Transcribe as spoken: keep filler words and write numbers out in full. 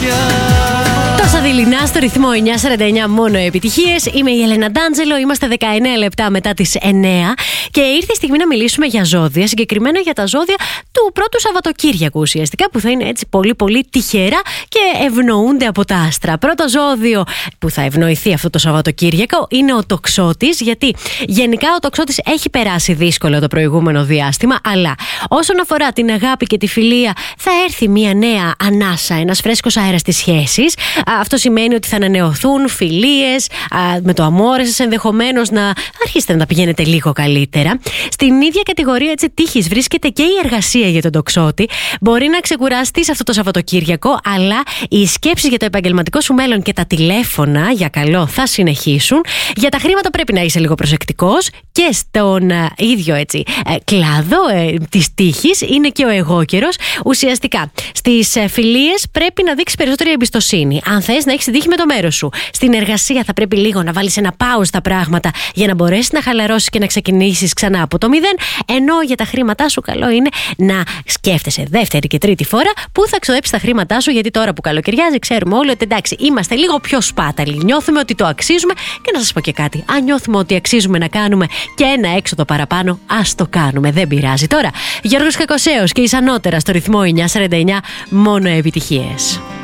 Τόσα δειλινά στο ρυθμό εννιά σαράντα εννιά, μόνο επιτυχίες. Είμαι η Έλενα Ντάντζελο, είμαστε δεκαεννέα λεπτά μετά τις εννέα και ήρθε η στιγμή να μιλήσουμε για ζώδια, συγκεκριμένα για τα ζώδια του πρώτου Σαββατοκύριακου ουσιαστικά, που θα είναι έτσι πολύ πολύ τυχερά και ευνοούνται από τα άστρα. Πρώτο ζώδιο που θα ευνοηθεί αυτό το Σαββατοκύριακο είναι ο Τοξότης, γιατί γενικά ο Τοξότης έχει περάσει δύσκολο το προηγούμενο διάστημα, αλλά όσον αφορά την αγάπη και τη φιλία θα έρθει μια νέα ανάσα, ένας φρέσκος αέρας στις σχέσεις. Αυτό σημαίνει ότι θα ανανεωθούν φιλίες, με το αμόρε σας ενδεχομένως να αρχίσετε να τα πηγαίνετε λίγο καλύτερα. Στην ίδια κατηγορία έτσι τύχης βρίσκεται και η εργασία για τον Τοξότη. Μπορεί να ξεκουραστείς αυτό το Σαββατοκύριακο, αλλά οι σκέψεις για το επαγγελματικό σου μέλλον και τα τηλέφωνα για καλό θα συνεχίσουν. Για τα χρήματα πρέπει να είσαι λίγο προσεκτικός και στον α, ίδιο έτσι ε, κλάδο ε, της τύχης είναι και ο εγώκερος. Ουσιαστικά στις ε, φιλίες πρέπει να δείξεις περισσότερη εμπιστοσύνη. Αν θες να έχεις την τύχη με το μέρος σου. Στην εργασία θα πρέπει λίγο να βάλεις ένα pause στα πράγματα για να μπορέσεις να χαλαρώσεις και να ξεκινήσεις ξανά από το μηδέν. Ενώ για τα χρήματά σου καλό είναι να σκέφτεσαι δεύτερη και τρίτη φορά πού θα ξοδέψεις τα χρήματά σου, γιατί τώρα που καλοκαιριάζει ξέρουμε όλοι ότι εντάξει είμαστε λίγο πιο σπάταλοι. Νιώθουμε ότι το αξίζουμε και να σας πω και κάτι. Αν νιώθουμε ότι αξίζουμε να κάνουμε και ένα έξοδο παραπάνω, ας το κάνουμε. Δεν πειράζει. Τώρα, Γιώργος Κακοσέος και η Σανότερα στο ρυθμό εννιά σαράντα εννιά, μόνο επιτυχίες.